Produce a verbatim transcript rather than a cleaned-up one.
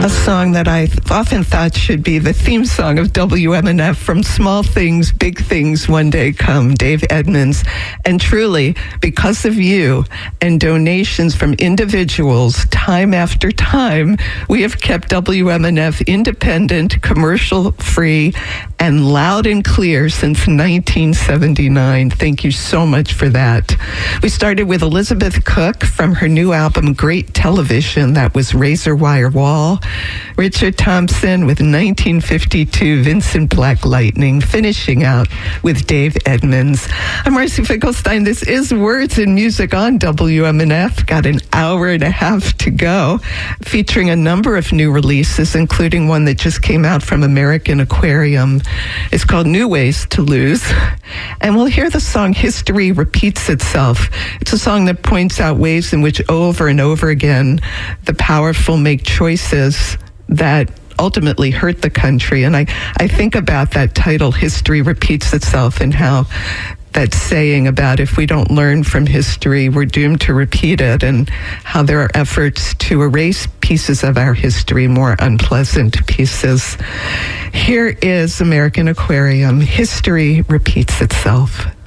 a song that I often thought should be the theme song of W M N F, From Small Things, Big Things One Day Come, Dave Edmunds. And truly, because of you and donations from individuals, time after time, we have kept W M N F independent, commercial-free, and loud and clear since nineteen seventy-nine. Thank you so much for that. We started with Elizabeth Cook from her new album, Great Television, that was Razor Wire Wall. Richard Thompson with nineteen fifty-two, Vincent Black Lightning, finishing out with Dave Edmunds. I'm Marcy Finkelstein. This is Words and Music on W M N F. Got an hour and a half to go, featuring a number of new releases, including one that just came out from American Aquarium. It's called New Ways to Lose. And we'll hear the song History Repeats Itself. It's a song that points out ways in which over and over again the powerful make choices that ultimately hurt the country. And I, I think about that title, History Repeats Itself, and how that saying about if we don't learn from history, we're doomed to repeat it, and how there are efforts to erase pieces of our history, more unpleasant pieces. Here is American Aquarium, History Repeats Itself.